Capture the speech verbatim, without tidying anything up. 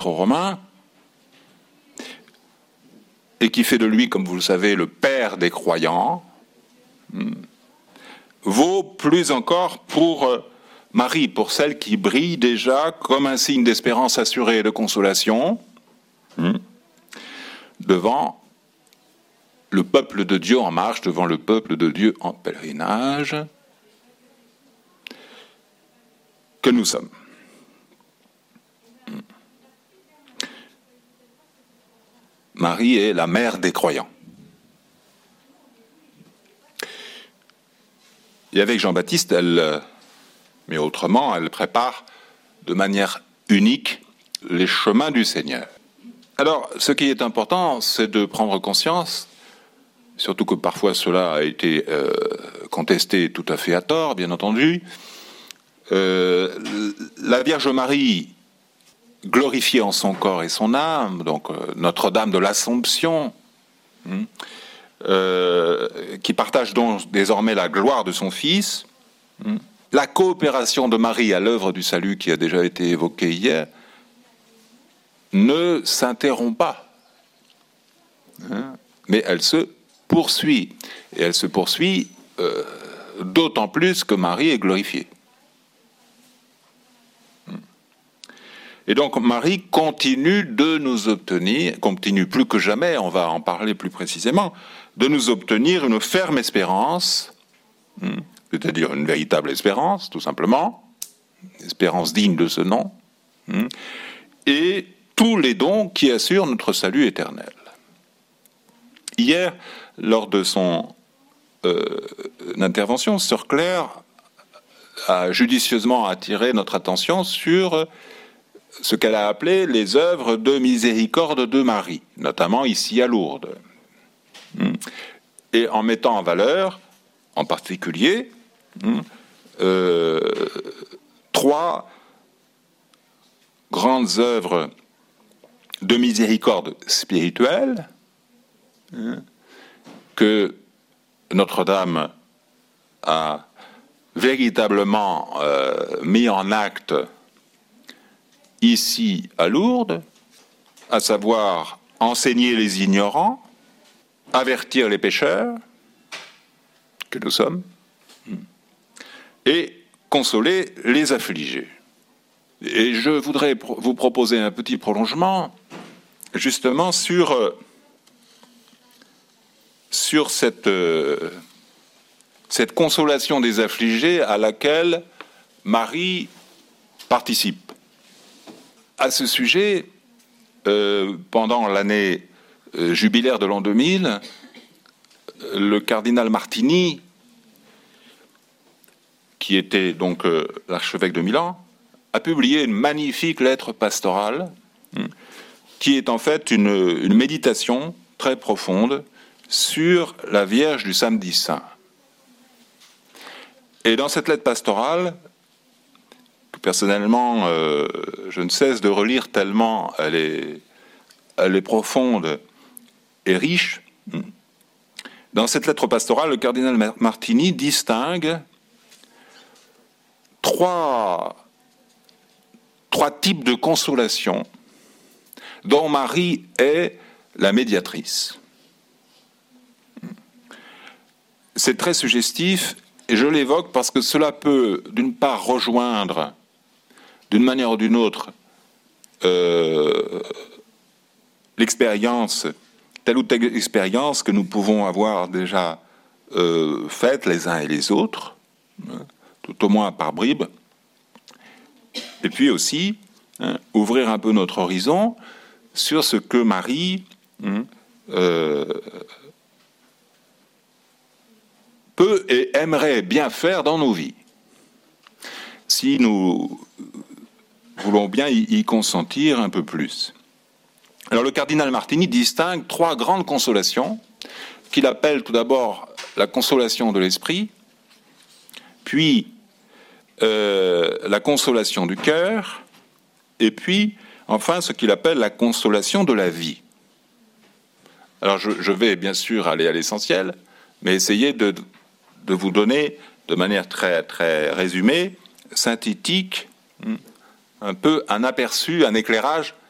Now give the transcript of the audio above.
aux Romains, et qui fait de lui, comme vous le savez, le père des croyants, vaut plus encore pour Marie, pour celle qui brille déjà comme un signe d'espérance assurée et de consolation, devant le peuple de Dieu en marche, devant le peuple de Dieu en pèlerinage, que nous sommes. Marie est la mère des croyants. Et avec Jean-Baptiste, elle, mais autrement, elle prépare de manière unique les chemins du Seigneur. Alors, ce qui est important, c'est de prendre conscience, surtout que parfois cela a été euh, contesté tout à fait à tort, bien entendu, euh, la Vierge Marie, glorifiée en son corps et son âme, donc euh, Notre-Dame de l'Assomption, hein, euh, qui partage donc désormais la gloire de son Fils, hein, la coopération de Marie à l'œuvre du salut qui a déjà été évoquée hier, ne s'interrompt pas, hein, mais elle se poursuit. Et elle se poursuit euh, d'autant plus que Marie est glorifiée. Et donc Marie continue de nous obtenir, continue plus que jamais, on va en parler plus précisément, de nous obtenir une ferme espérance, c'est-à-dire une véritable espérance, tout simplement, une espérance digne de ce nom, et tous les dons qui assurent notre salut éternel. Hier, lors de son euh, intervention, Sœur Claire a judicieusement attiré notre attention sur ce qu'elle a appelé les œuvres de miséricorde de Marie, notamment ici à Lourdes. Et en mettant en valeur, en particulier, euh, trois grandes œuvres de miséricorde spirituelle que Notre-Dame a véritablement euh, mis en acte ici à Lourdes, à savoir enseigner les ignorants, avertir les pécheurs, que nous sommes, et consoler les affligés. Et je voudrais vous proposer un petit prolongement, justement, sur, sur cette, cette consolation des affligés à laquelle Marie participe. À ce sujet, euh, pendant l'année euh, jubilaire de l'an deux mille, le cardinal Martini, qui était donc euh, l'archevêque de Milan, a publié une magnifique lettre pastorale, hein, qui est en fait une, une méditation très profonde sur la Vierge du Samedi Saint. Et dans cette lettre pastorale, personnellement, euh, je ne cesse de relire tellement elle est, elle est profonde et riche. Dans cette lettre pastorale, le cardinal Martini distingue trois, trois types de consolation dont Marie est la médiatrice. C'est très suggestif et je l'évoque parce que cela peut, d'une part, rejoindre d'une manière ou d'une autre, euh, l'expérience, telle ou telle expérience que nous pouvons avoir déjà euh, faite les uns et les autres, hein, tout au moins par bribes, et puis aussi hein, ouvrir un peu notre horizon sur ce que Marie hein, euh, peut et aimerait bien faire dans nos vies. Si nous voulons bien y, y consentir un peu plus. Alors le cardinal Martini distingue trois grandes consolations qu'il appelle tout d'abord la consolation de l'esprit, puis euh, la consolation du cœur, et puis enfin ce qu'il appelle la consolation de la vie. Alors je, je vais bien sûr aller à l'essentiel, mais essayer de, de vous donner de manière très, très résumée, synthétique, un peu un aperçu, un éclairage